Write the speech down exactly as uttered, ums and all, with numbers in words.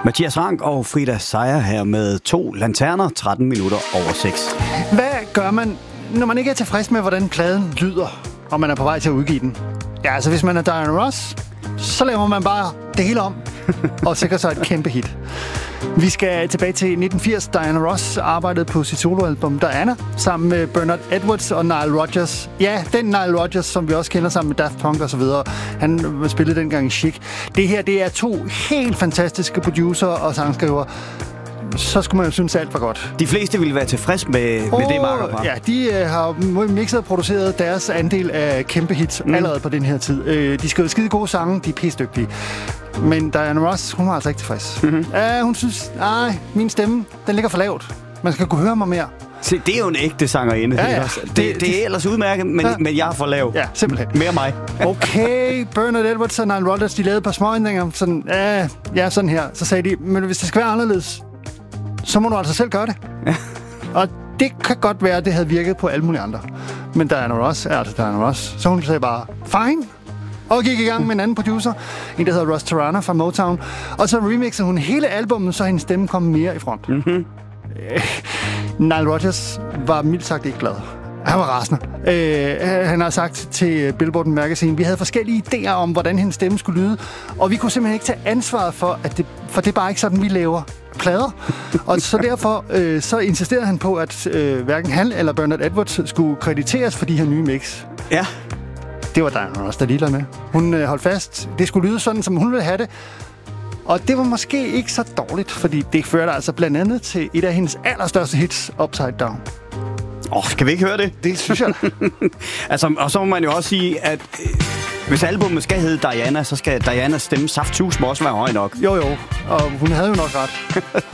Mathias Rank og Frida Seier her med to lanterner, tretten minutter over seks. Hvad gør man, når man ikke er tilfreds med, hvordan pladen lyder, og man er på vej til at udgive den? Ja, altså hvis man er Diana Ross, så laver man bare det hele om, og sikrer sig et kæmpe hit. Vi skal tilbage til nitten firs. Diana Ross arbejdede på sit soloalbum Diana sammen med Bernard Edwards og Nile Rodgers. Ja, den Nile Rodgers, som vi også kender sammen med Daft Punk og så videre. Han spillede dengang Chic. Det her, det er to helt fantastiske producer og sangskrivere. Så skulle man jo synes, alt var godt. De fleste ville være tilfreds med, oh, med det makkerpar. Ja, de øh, har mixet og produceret deres andel af kæmpe hits mm. allerede på den her tid. Øh, de skriver skide gode sange, de er pisdygtige. Men Diana Ross, hun var altså ikke tilfreds. Mm-hmm. Ja, hun synes, nej, min stemme, den ligger for lavt. Man skal kunne høre mig mere. Se, det er jo en ægte sangerinde. Ja, ja. Det, det, det er ellers udmærket, men, ja. men jeg er for lav. Ja, simpelthen. Mere mig. Okay, Bernard Edwards og Nile Rodgers, de lavede et par småændringer. Sådan, ja, ja, sådan her. Så sagde de, men hvis det skal være anderledes, så må du altså selv gøre det. Ja. Og det kan godt være, at det havde virket på alle mulige andre. Men Diana Ross er altså Diana Ross. Så hun sagde bare, fine. Og gik i gang med en anden producer, en der hedder Ross Tarana fra Motown. Og så remixede hun hele albummet, så hendes stemme kom mere i front. Mm-hmm. Nile Rodgers var mildt sagt ikke glad. Han var rasende. Øh, han har sagt til Billboard Magazine, vi havde forskellige idéer om, hvordan hendes stemme skulle lyde, og vi kunne simpelthen ikke tage ansvaret for, at det, for det er bare ikke sådan, vi laver plader. Og så derfor øh, så insisterede han på, at øh, hverken han eller Bernard Edwards skulle krediteres for de her nye mix. Ja. Det var Diana Ross, der ligeglad med. Hun øh, holdt fast. Det skulle lyde sådan, som hun ville have det. Og det var måske ikke så dårligt, fordi det førte altså blandt andet til et af hendes allerstørste hits, Upside Down. Åh, oh, skal vi ikke høre det? Det synes jeg. Altså, og så må man jo også sige, at øh, hvis albumet skal hedde Diana, så skal Dianas stemme saftsus må også være høj nok. Jo, jo. Og hun havde jo nok ret.